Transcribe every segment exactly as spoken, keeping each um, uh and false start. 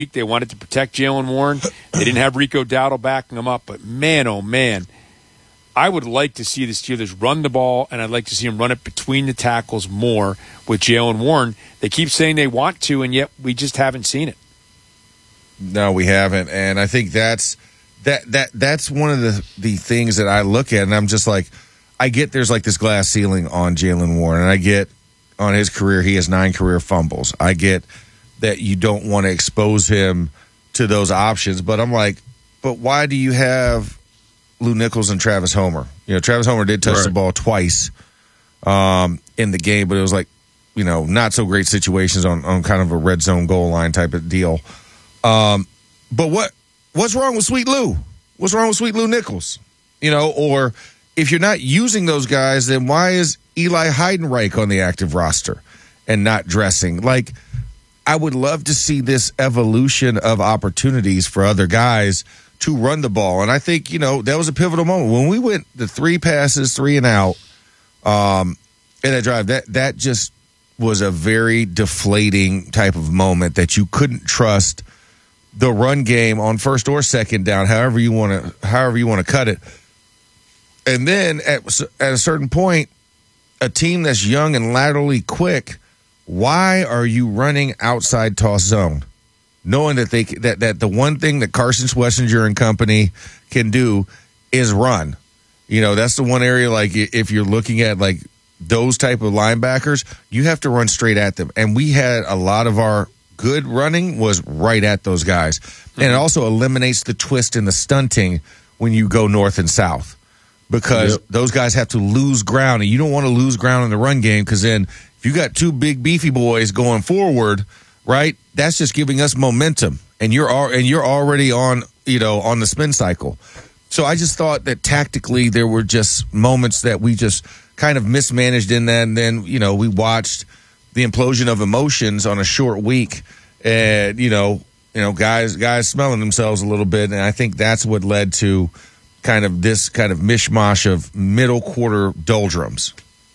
They wanted to protect Jaylen Warren. They didn't have Rico Dowdle backing them up. But, man, oh, man, I would like to see the Steelers run the ball, and I'd like to see them run it between the tackles more with Jaylen Warren. They keep saying they want to, and yet we just haven't seen it. No, we haven't. And I think that's that that that's one of the, the things that I look at, and I'm just like, I get there's like this glass ceiling on Jaylen Warren, and I get on his career he has nine career fumbles. I get that you don't want to expose him to those options. But I'm like, but why do you have Lou Nichols and Travis Homer? You know, Travis Homer did touch right. the ball twice um, in the game, but it was like, you know, not so great situations on, on kind of a red zone goal line type of deal. Um, but what what's wrong with Sweet Lou? What's wrong with Sweet Lou Nichols? You know, or if you're not using those guys, then why is Eli Heidenreich on the active roster and not dressing? Like, I would love to see this evolution of opportunities for other guys to run the ball. And I think, you know, that was a pivotal moment. When we went the three passes, three and out um, in that drive, that, that just was a very deflating type of moment that you couldn't trust the run game on first or second down, however you want to, however you want to cut it. And then at, at a certain point, a team that's young and laterally quick, why are you running outside toss zone, knowing that they that that the one thing that Carson Schlesinger and company can do is run? You know, that's the one area, like, if you're looking at like those type of linebackers, you have to run straight at them. And we had a lot of our good running was right at those guys. Mm-hmm. And it also eliminates the twist and the stunting when you go north and south, because yep. those guys have to lose ground, and you don't want to lose ground in the run game, because then if you got two big beefy boys going forward, right, that's just giving us momentum, and you're al- and you're already on, you know, on the spin cycle. So I just thought that tactically there were just moments that we just kind of mismanaged in that, and then, you know, we watched the implosion of emotions on a short week, and, you know, you know, guys guys smelling themselves a little bit, and I think that's what led to kind of this kind of mishmash of middle quarter doldrums.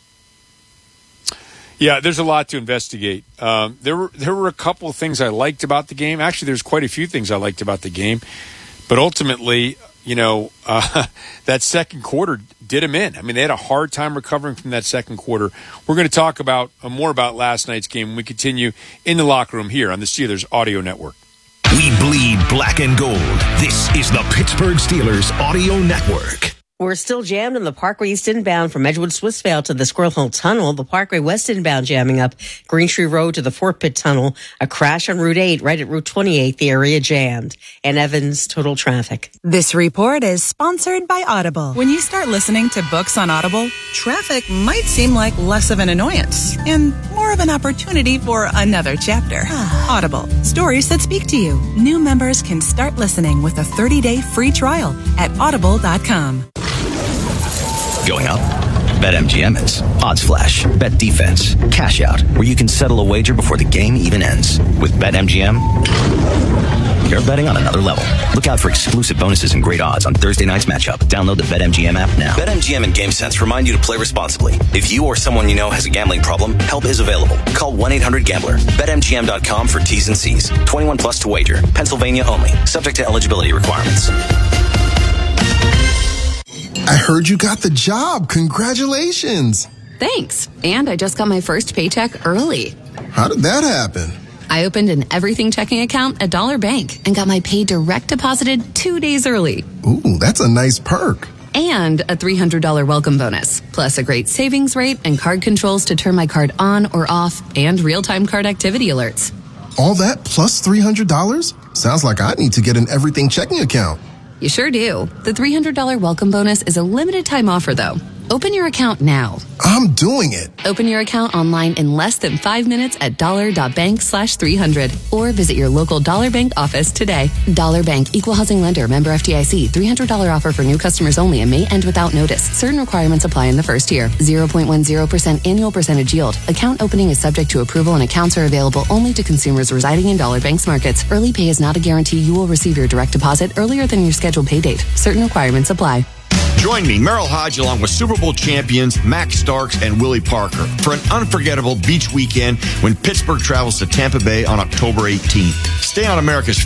Yeah, there's a lot to investigate. Um, there were there were a couple of things I liked about the game. Actually, there's quite a few things I liked about the game. But ultimately, you know, uh, that second quarter did them in. I mean, they had a hard time recovering from that second quarter. We're going to talk about uh, more about last night's game when we continue in the locker room here on the Steelers Audio Network. We bleed black and gold. This is the Pittsburgh Steelers Audio Network. We're still jammed on the Parkway East inbound from Edgewood Swissvale to the Squirrel Hill Tunnel. The Parkway West inbound jamming up Green Tree Road to the Fort Pitt Tunnel. A crash on Route eight right at Route twenty-eight, the area jammed. And Evans, total traffic. This report is sponsored by Audible. When you start listening to books on Audible, traffic might seem like less of an annoyance and more of an opportunity for another chapter. Audible, stories that speak to you. New members can start listening with a thirty-day free trial at audible dot com. Going up? BetMGM is. Odds Flash, Bet Defense, Cash Out, where you can settle a wager before the game even ends. With BetMGM, you're betting on another level. Look out for exclusive bonuses and great odds on Thursday night's matchup. Download the BetMGM app now. BetMGM and GameSense remind you to play responsibly. If you or someone you know has a gambling problem, help is available. Call one eight hundred gambler. Bet M G M dot com for T's and C's. twenty-one plus to wager. Pennsylvania only. Subject to eligibility requirements. I heard you got the job. Congratulations. Thanks. And I just got my first paycheck early. How did that happen? I opened an everything checking account at Dollar Bank and got my pay direct deposited two days early. Ooh, that's a nice perk. And a three hundred dollars welcome bonus, plus a great savings rate and card controls to turn my card on or off, and real-time card activity alerts. All that plus three hundred dollars? Sounds like I need to get an everything checking account. You sure do. The three hundred dollars welcome bonus is a limited time offer, though. Open your account now. I'm doing it. Open your account online in less than five minutes at dollar.bank slash 300 or visit your local Dollar Bank office today. Dollar Bank, Equal Housing Lender, member F D I C. three hundred dollars offer for new customers only and may end without notice. Certain requirements apply in the first year. zero point one zero percent annual percentage yield. Account opening is subject to approval and accounts are available only to consumers residing in Dollar Bank's markets. Early pay is not a guarantee you will receive your direct deposit earlier than your scheduled pay date. Certain requirements apply. Join me, Merrill Hodge, along with Super Bowl champions Max Starks and Willie Parker for an unforgettable beach weekend when Pittsburgh travels to Tampa Bay on October eighteenth. Stay on America's